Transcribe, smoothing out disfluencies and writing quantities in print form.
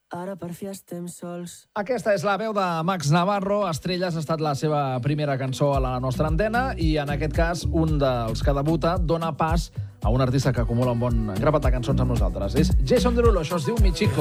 Ara per fi estem sols. Aquesta és la veu de Max Navarro. Estrelles ha estat la seva primera cançó a la nostra antena i, en aquest cas, un dels que debuta dona pas a un artista que acumula un bon grapat de cançons amb nosaltres. És Jason Derulo, això es diu Mi Chico.